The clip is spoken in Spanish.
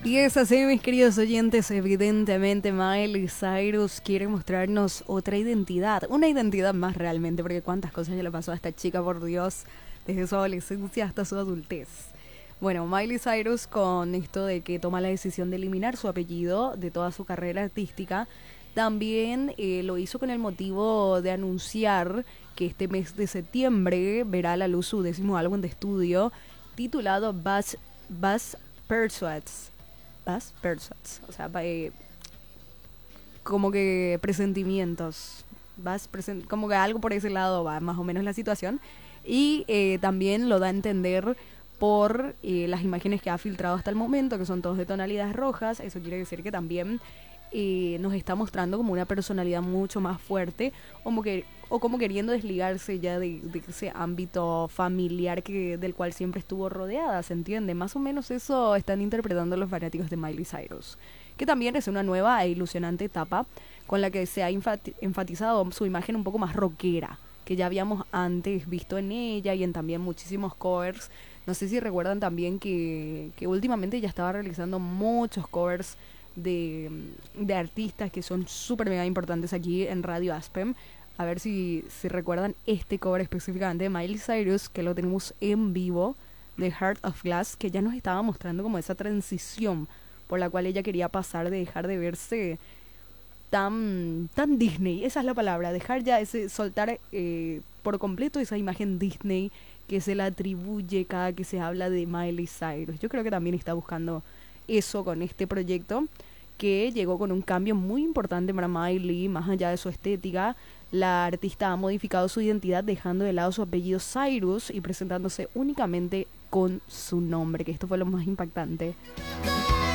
Y es así, mis queridos oyentes, evidentemente Miley Cyrus quiere mostrarnos otra identidad, una identidad más realmente, porque cuántas cosas ya le pasó a esta chica, por Dios, desde su adolescencia hasta su adultez. Bueno, Miley Cyrus con esto de que toma la decisión de eliminar su apellido de toda su carrera artística, también lo hizo con el motivo de anunciar que este mes de septiembre verá a la luz su 10º álbum de estudio titulado Buzz Persuades. Buzz Persuades, o sea, como que presentimientos, como que algo por ese lado va más o menos la situación. Y también lo da a entender por las imágenes que ha filtrado hasta el momento, que son todos de tonalidades rojas. Eso quiere decir que también nos está mostrando como una personalidad mucho más fuerte, como queriendo desligarse ya de ese ámbito familiar del cual siempre estuvo rodeada, ¿se entiende? Más o menos eso están interpretando los fanáticos de Miley Cyrus, que también es una nueva e ilusionante etapa con la que se ha enfatizado su imagen un poco más rockera, que ya habíamos antes visto en ella y en también muchísimos covers. No sé si recuerdan también que últimamente ya estaba realizando muchos covers de artistas que son súper mega importantes aquí en Radio Aspem. A ver si recuerdan este cover específicamente de Miley Cyrus, que lo tenemos en vivo, de Heart of Glass, que ya nos estaba mostrando como esa transición por la cual ella quería pasar de dejar de verse tan Disney, esa es la palabra, dejar ya soltar por completo esa imagen Disney que se la atribuye cada que se habla de Miley Cyrus. Yo creo que también está buscando eso con este proyecto, que llegó con un cambio muy importante para Miley. Más allá de su estética, la artista ha modificado su identidad dejando de lado su apellido Cyrus y presentándose únicamente con su nombre, que esto fue lo más impactante.